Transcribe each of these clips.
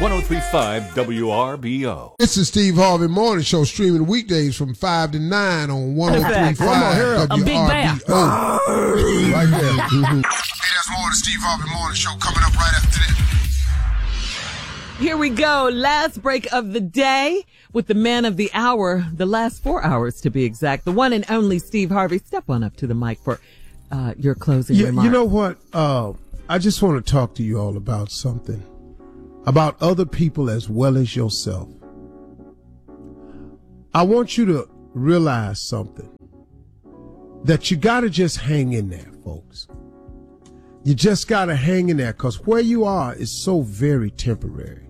1035 WRBO. This is Steve Harvey Morning Show, streaming weekdays from 5 to 9 on 1035 WRBO. Right there. Hey, that's more of the Steve Harvey Morning Show coming up right after this. Here we go. Last break of the day with the man of the hour, the last 4 hours to be exact, the one and only Steve Harvey. Step on up to the mic for your closing remarks. You know what? I just want to talk to you all about something, about other people as well as yourself. I want you to realize something, that you got to just hang in there, folks. You just got to hang in there, because where you are is so very temporary.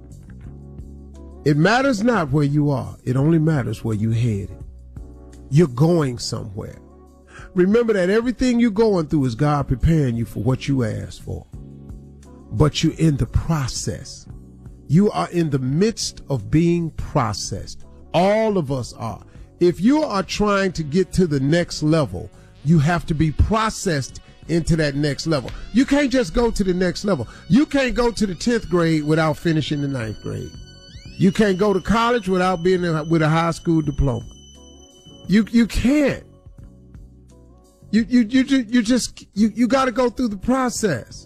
It matters not where you are. It only matters where you're headed. You're going somewhere. Remember that everything you're going through is God preparing you for what you asked for. But you're in the process. You are in the midst of being processed. All of us are. If you are trying to get to the next level, you have to be processed into that next level. You can't just go to the next level. You can't go to the 10th grade without finishing the 9th grade. You can't go to college without being with a high school diploma. You can't. You got to go through the process.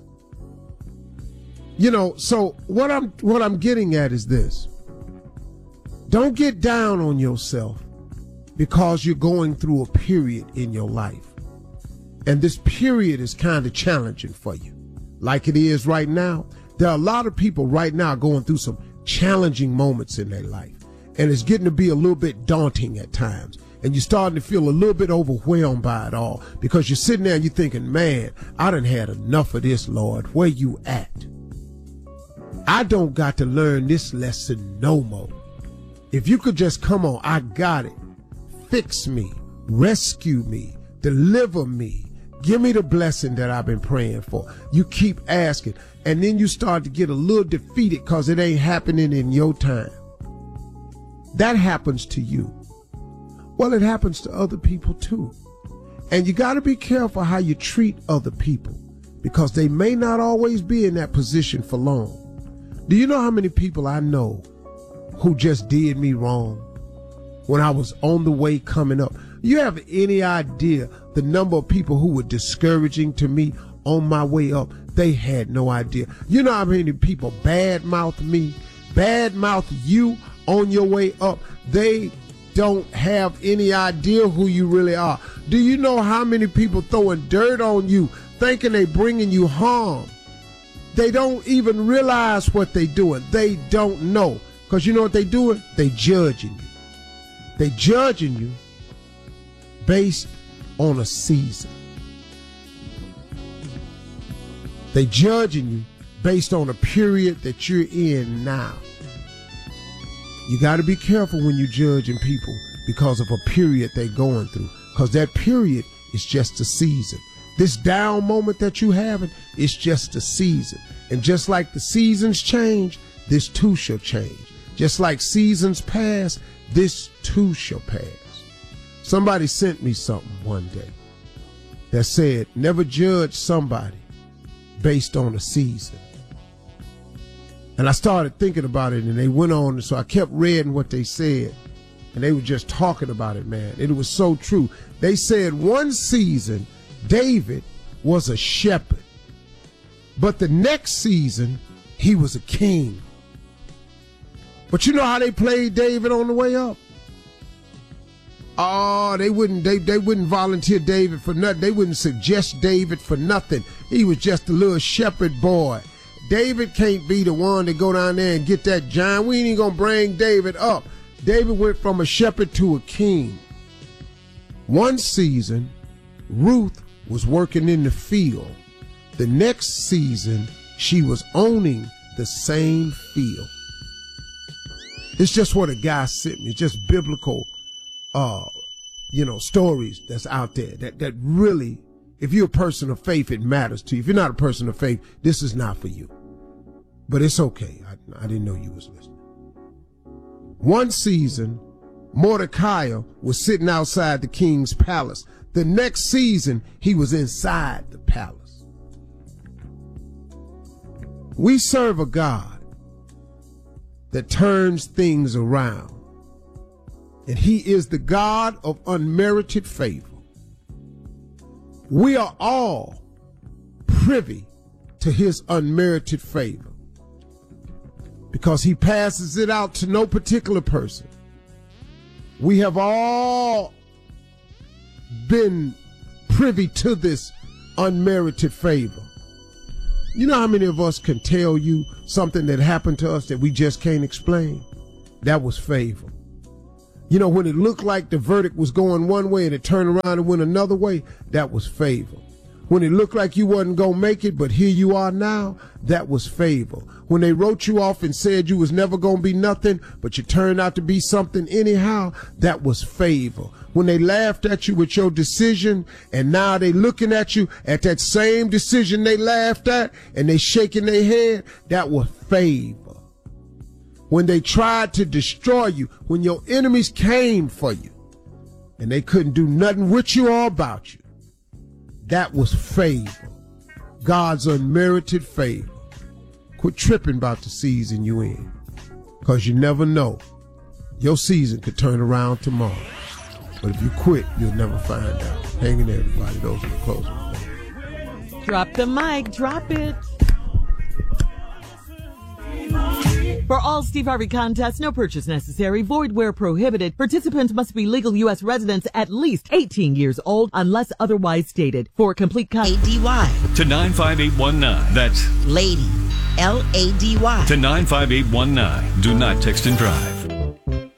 You know, so what I'm getting at is this. Don't get down on yourself because you're going through a period in your life. And this period is kind of challenging for you. Like it is right now. There are a lot of people right now going through some challenging moments in their life. And it's getting to be a little bit daunting at times. And you're starting to feel a little bit overwhelmed by it all, because you're sitting there and you're thinking, man, I done had enough of this, Lord. Where you at? I don't got to learn this lesson no more. If you could just come on, I got it. Fix me, rescue me, deliver me. Give me the blessing that I've been praying for. You keep asking, and then you start to get a little defeated because it ain't happening in your time. That happens to you. Well, it happens to other people too. And you got to be careful how you treat other people, because they may not always be in that position for long. Do you know how many people I know who just did me wrong when I was on the way coming up? You have any idea the number of people who were discouraging to me on my way up? They had no idea. You know how many people badmouth me, badmouth you on your way up? They don't have any idea who you really are. Do you know how many people throwing dirt on you, thinking they bringing you harm? They don't even realize what they doing. They don't know. Because you know what they doing? They judging you. They judging you based on a season. They judging you based on a period that you're in now. You got to be careful when you're judging people because of a period they're going through, because that period is just a season. This down moment that you having is just a season. And just like the seasons change, this too shall change. Just like seasons pass, this too shall pass. Somebody sent me something one day that said, never judge somebody based on a season. And I started thinking about it, and they went on, so I kept reading what they said, and they were just talking about it, man. It was so true. They said one season, David was a shepherd, but the next season, he was a king. But you know how they played David on the way up? Oh, they wouldn't volunteer David for nothing. They wouldn't suggest David for nothing. He was just a little shepherd boy. David can't be the one to go down there and get that giant. We ain't even gonna bring David up. David went from a shepherd to a king. One season, Ruth was working in the field. The next season, she was owning the same field. It's just what a guy sent me. It's just biblical, stories that's out there that really, if you're a person of faith, it matters to you. If you're not a person of faith, this is not for you. But it's okay. I didn't know you was listening. One season, Mordecai was sitting outside the king's palace. The next season, he was inside the palace. We serve a God that turns things around. And he is the God of unmerited favor. We are all privy to his unmerited favor because he passes it out to no particular person. We have all been privy to this unmerited favor. You know how many of us can tell you something that happened to us that we just can't explain? That was favor. You know, when it looked like the verdict was going one way and it turned around and went another way, that was favor. When it looked like you wasn't going to make it, but here you are now, that was favor. When they wrote you off and said you was never going to be nothing, but you turned out to be something anyhow, that was favor. When they laughed at you with your decision and now they looking at you at that same decision they laughed at and they shaking their head, that was favor. When they tried to destroy you, when your enemies came for you and they couldn't do nothing with you or about you, that was favor. God's unmerited favor. Quit tripping about the season you in, because you never know. Your season could turn around tomorrow. But if you quit, you'll never find out. Hang in there, everybody. Those are the closing. Drop the mic. Drop it. For all Steve Harvey contests, no purchase necessary, void where prohibited. Participants must be legal U.S. residents at least 18 years old unless otherwise stated. For complete A-D-Y. To 95819. That's Lady. L-A-D-Y. to 95819. Do not text and drive.